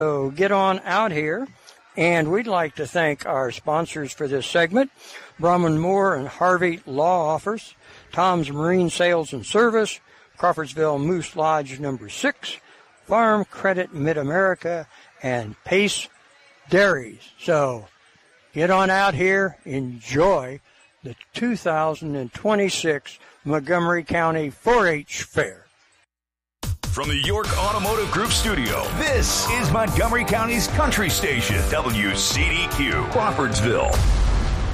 So get on out here. And we'd like to thank our sponsors for this segment, Brumman Moore and Harvey Law Offers, Tom's Marine Sales and Service, Crawfordsville Moose Lodge number 6, Farm Credit Mid-America, and Pace Dairies. So get on out here, enjoy the 2026 Montgomery County 4-H Fair. From the York Automotive Group studio, this is Montgomery County's country station, WCDQ, Crawfordsville.